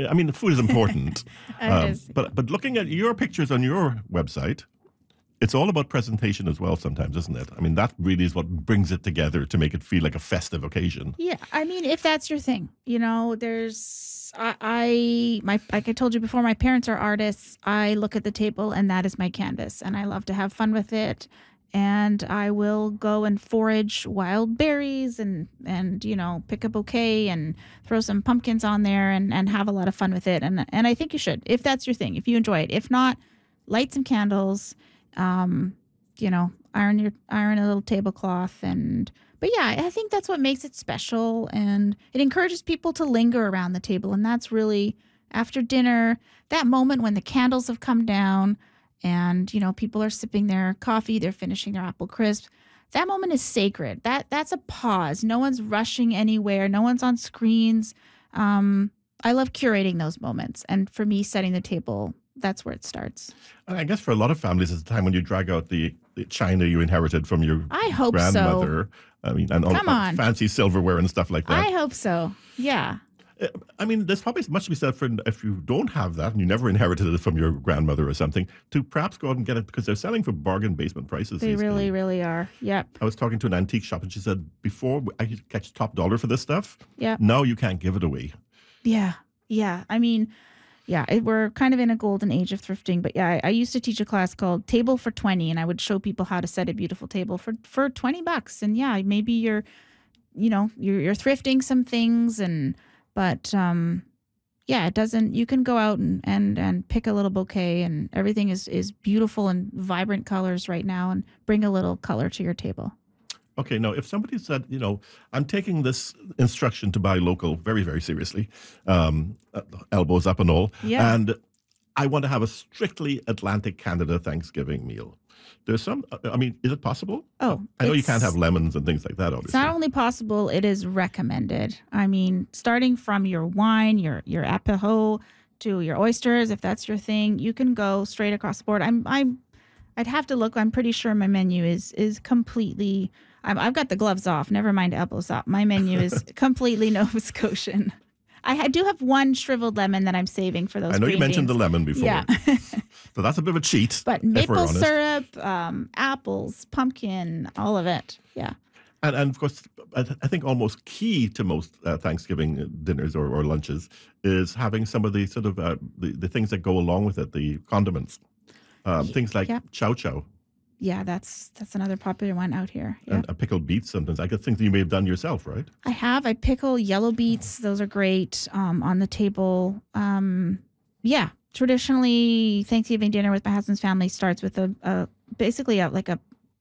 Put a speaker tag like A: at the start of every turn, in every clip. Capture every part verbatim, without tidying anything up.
A: I mean, the food is important.
B: It
A: um,
B: is.
A: But but looking at your pictures on your website, it's all about presentation as well sometimes, isn't it? I mean, that really is what brings it together to make it feel like a festive occasion.
B: Yeah, I mean, if that's your thing, you know, there's I, I my like I told you before, my parents are artists. I look at the table and that is my canvas, and I love to have fun with it. And I will go and forage wild berries and and you know pick a bouquet and throw some pumpkins on there and and have a lot of fun with it. And and I think you should if that's your thing, if you enjoy it. If not, light some candles. Um, you know, iron your iron a little tablecloth and. But yeah, I think that's what makes it special, and it encourages people to linger around the table. And that's really after dinner, that moment when the candles have come down and, you know, people are sipping their coffee, they're finishing their apple crisp. That moment is sacred. That that's a pause. No one's rushing anywhere. No one's on screens. Um, I love curating those moments. And for me, setting the table, that's where it starts.
A: And I guess for a lot of families, it's the time when you drag out the, the china you inherited from your
B: I hope
A: grandmother.
B: so.
A: I mean, and all
B: Come
A: that
B: on.
A: fancy silverware and stuff like that.
B: I hope so. Yeah.
A: Uh, I mean, there's probably much to be said for if you don't have that and you never inherited it from your grandmother or something, to perhaps go out and get it because they're selling for bargain basement prices.
B: They
A: these
B: really,
A: days.
B: really are. Yep.
A: I was talking to an antique shop and she said, before I could catch top dollar for this stuff,
B: Yep.
A: now you can't give it away.
B: Yeah. Yeah. I mean, yeah, it, we're kind of in a golden age of thrifting. But yeah, I, I used to teach a class called Table for twenty, and I would show people how to set a beautiful table for, for twenty bucks. And yeah, maybe you're, you know, you're, you're thrifting some things and, but, um, yeah, it doesn't, you can go out and, and, and pick a little bouquet and everything is, is beautiful and vibrant colors right now and bring a little color to your table.
A: Okay, now if somebody said, you know, I'm taking this instruction to buy local very, very seriously, um, uh, elbows up and all,
B: Yeah.
A: and I want to have a strictly Atlantic Canada Thanksgiving meal. There's some, I mean, is it possible?
B: Oh,
A: I know you can't
B: it's-
A: have lemons and things like that,
B: It's
A: obviously.
B: not only possible, it is recommended. I mean, starting from your wine, your your apéro, to your oysters, if that's your thing, you can go straight across the board. I'm I'm I'd have to look. I'm pretty sure my menu is is completely. I'm, I've got the gloves off. Never mind elbows up. My menu is completely Nova Scotian. I, I do have one shriveled lemon that I'm saving for those.
A: I know you
B: green
A: mentioned
B: beans.
A: the lemon before.
B: Yeah.
A: So that's a bit of a cheat.
B: But
A: if we're
B: maple
A: honest.
B: syrup, um, apples, pumpkin, all of it. Yeah.
A: And, and of course, I, th- I think almost key to most uh, Thanksgiving dinners or, or lunches is having some of the sort of uh, the, the things that go along with it, the condiments. Um, things like
B: Yep.
A: chow chow
B: Yeah, that's that's another popular one out here. Yeah.
A: and uh, pickled beets sometimes. I guess things that you may have done yourself, right?
B: I have. I pickle yellow beets. Those are great um, on the table. Um, yeah, traditionally, Thanksgiving dinner with my husband's family starts with a, a basically a, like a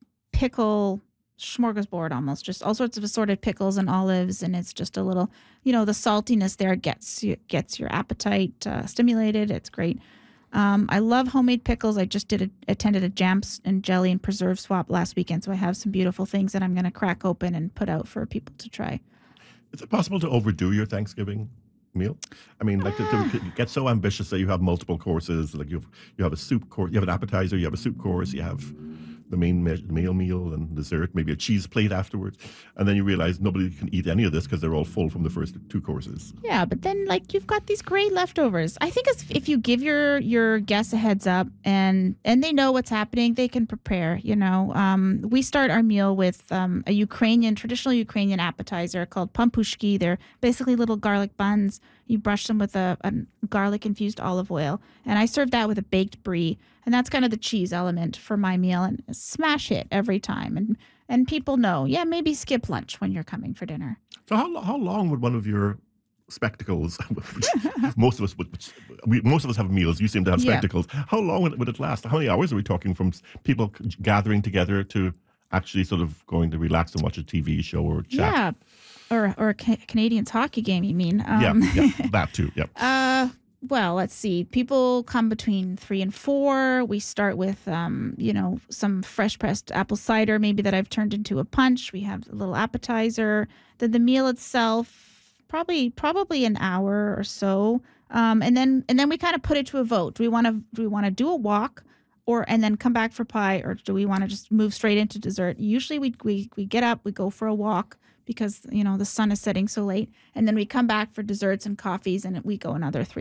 B: pickle smorgasbord almost, just all sorts of assorted pickles and olives, and it's just a little, you know, the saltiness there gets you, gets your appetite uh, stimulated. It's great. Um, I love homemade pickles. I just did a, attended a jam and jelly and preserve swap last weekend, so I have some beautiful things that I'm going to crack open and put out for people to try.
A: Is it possible to overdo your Thanksgiving meal? I mean, like to, to get so ambitious that you have multiple courses, like you have, you have a soup course, you have an appetizer, you have a soup course, you have the main me- meal meal and dessert, maybe a cheese plate afterwards, and then you realize nobody can eat any of this because they're all full from the first two courses.
B: Yeah, but then like you've got these great leftovers. I think if, if you give your your guests a heads up and and they know what's happening, they can prepare. You know, um, we start our meal with um, a Ukrainian traditional Ukrainian appetizer called pampushki. They're basically little garlic buns. You brush them with a, a garlic infused olive oil, and I serve that with a baked brie, and that's kind of the cheese element for my meal. And smash hit every time, and and people know. Yeah, maybe skip lunch when you're coming for dinner.
A: So how lo- how long would one of your spectacles, which most of us would, which we, most of us have meals. You seem to have
B: Yeah.
A: spectacles. How long would it, would it last? How many hours are we talking from s- people c- gathering together to actually sort of going to relax and watch a T V show or chat?
B: Yeah, or or a Ca- Canadians hockey game. You mean? Um,
A: Yeah, yeah, that too. Yeah.
B: Uh, well, let's see. People come between three and four. We start with, um, you know, some fresh pressed apple cider, maybe that I've turned into a punch. We have a little appetizer. Then the meal itself, probably probably an hour or so. Um, and then and then we kind of put it to a vote. Do we want to do we want to do a walk, or and then come back for pie, or do we want to just move straight into dessert? Usually we we we get up, we go for a walk, because, you know, the sun is setting so late. And then we come back for desserts and coffees, and we go another three